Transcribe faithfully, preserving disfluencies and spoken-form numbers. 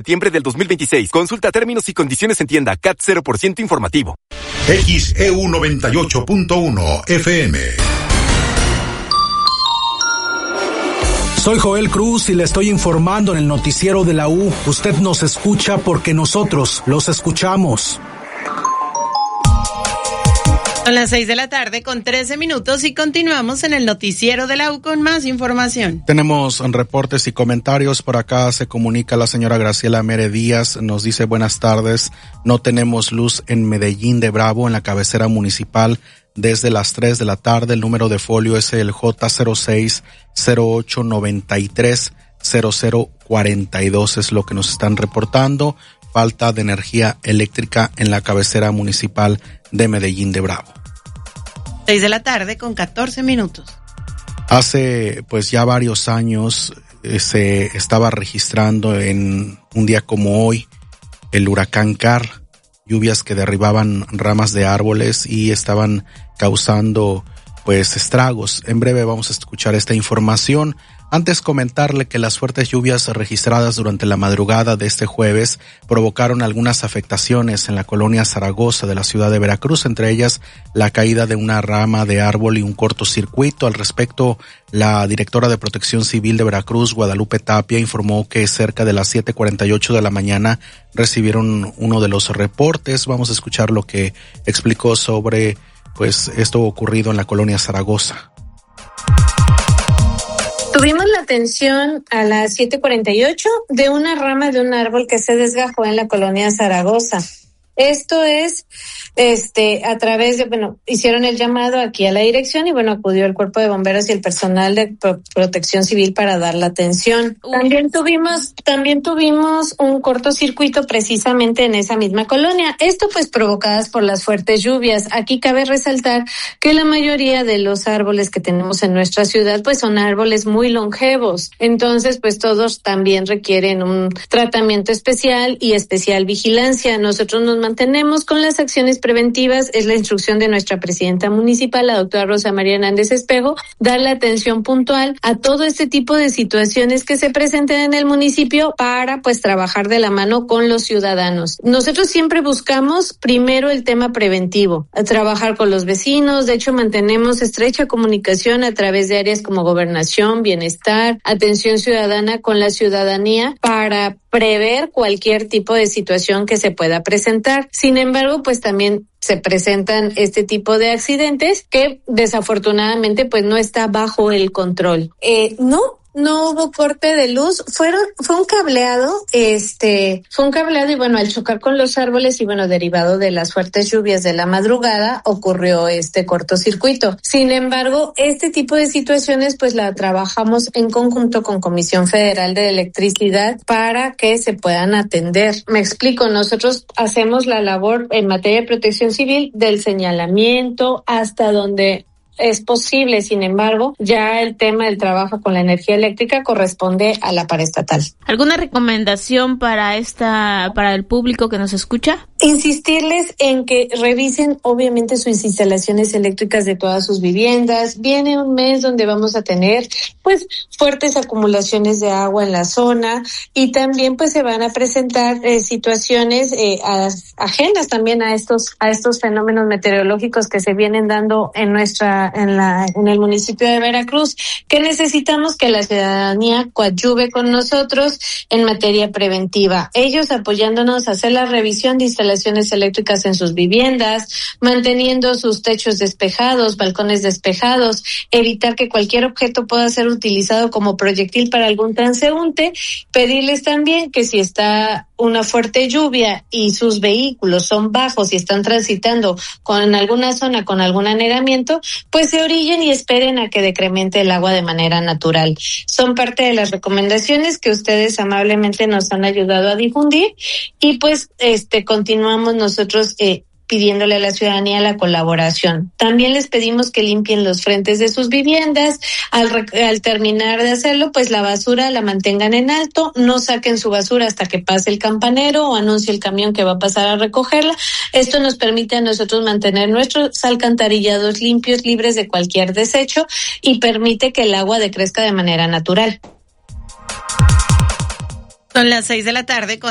Septiembre del dos mil veintiséis. Consulta términos y condiciones en tienda. C A T cero por ciento informativo. X E U noventa y ocho punto uno F M. Soy Joel Cruz y le estoy informando en el noticiero de la U. Usted nos escucha porque nosotros los escuchamos. Son las seis de la tarde con trece minutos y continuamos en el noticiero de la U con más información. Tenemos reportes y comentarios. Por acá se comunica la señora Graciela Mere Díaz. Nos dice buenas tardes. No tenemos luz en Medellín de Bravo, en la cabecera municipal, desde las tres de la tarde. El número de folio es el J cero seis cero ocho noventa y tres cero cero cuarenta y dos. Es lo que nos están reportando. Falta de energía eléctrica en la cabecera municipal de Medellín de Bravo. Seis de la tarde con catorce minutos. Hace pues ya varios años eh, se estaba registrando en un día como hoy el huracán Car, lluvias que derribaban ramas de árboles y estaban causando pues estragos. En breve vamos a escuchar esta información. Antes comentarle que las fuertes lluvias registradas durante la madrugada de este jueves provocaron algunas afectaciones en la colonia Zaragoza de la ciudad de Veracruz, entre ellas la caída de una rama de árbol y un cortocircuito. Al respecto, la directora de Protección Civil de Veracruz, Guadalupe Tapia, informó que cerca de las siete cuarenta y ocho de la mañana recibieron uno de los reportes. Vamos a escuchar lo que explicó sobre pues esto ocurrido en la colonia Zaragoza. Tuvimos la atención a las siete cuarenta y ocho de una rama de un árbol que se desgajó en la colonia Zaragoza. Esto es, este, a través de, bueno, hicieron el llamado aquí a la dirección y bueno, acudió el cuerpo de bomberos y el personal de pro- protección civil para dar la atención. También tuvimos, también tuvimos un cortocircuito precisamente en esa misma colonia. Esto pues provocadas por las fuertes lluvias. Aquí cabe resaltar que la mayoría de los árboles que tenemos en nuestra ciudad pues son árboles muy longevos. Entonces pues todos también requieren un tratamiento especial y especial vigilancia. Nosotros nos mantenemos con las acciones preventivas, es la instrucción de nuestra presidenta municipal, la doctora Rosa María Hernández Espejo, darle atención puntual a todo este tipo de situaciones que se presenten en el municipio para pues trabajar de la mano con los ciudadanos. Nosotros siempre buscamos primero el tema preventivo, a trabajar con los vecinos. De hecho mantenemos estrecha comunicación a través de áreas como gobernación, bienestar, atención ciudadana con la ciudadanía para prever cualquier tipo de situación que se pueda presentar. Sin embargo, pues también se presentan este tipo de accidentes que desafortunadamente pues no está bajo el control. Eh, no, no hubo corte de luz, fueron, fue un cableado, este, fue un cableado y bueno, al chocar con los árboles y bueno, derivado de las fuertes lluvias de la madrugada, ocurrió este cortocircuito. Sin embargo, este tipo de situaciones pues la trabajamos en conjunto con Comisión Federal de Electricidad para que se puedan atender. Me explico, nosotros hacemos la labor en materia de protección civil del señalamiento hasta donde es posible. Sin embargo, ya el tema del trabajo con la energía eléctrica corresponde a la paraestatal. ¿Alguna recomendación para esta, para el público que nos escucha? Insistirles en que revisen obviamente sus instalaciones eléctricas de todas sus viviendas. Viene un mes donde vamos a tener pues fuertes acumulaciones de agua en la zona y también pues se van a presentar eh, situaciones eh, a, ajenas también a estos a estos fenómenos meteorológicos que se vienen dando en nuestra en la en el municipio de Veracruz, que necesitamos que la ciudadanía coadyuve con nosotros en materia preventiva. Ellos apoyándonos a hacer la revisión de instalaciones eléctricas en sus viviendas, manteniendo sus techos despejados, balcones despejados, evitar que cualquier objeto pueda ser utilizado como proyectil para algún transeúnte, pedirles también que si está una fuerte lluvia y sus vehículos son bajos y están transitando con alguna zona con algún anegamiento, pues se orillen y esperen a que decremente el agua de manera natural. Son parte de las recomendaciones que ustedes amablemente nos han ayudado a difundir y pues este continuamos nosotros eh, pidiéndole a la ciudadanía la colaboración. También les pedimos que limpien los frentes de sus viviendas. Al, al terminar de hacerlo, pues la basura la mantengan en alto, no saquen su basura hasta que pase el campanero o anuncie el camión que va a pasar a recogerla. Esto nos permite a nosotros mantener nuestros alcantarillados limpios, libres de cualquier desecho y permite que el agua decrezca de manera natural. Son las seis de la tarde con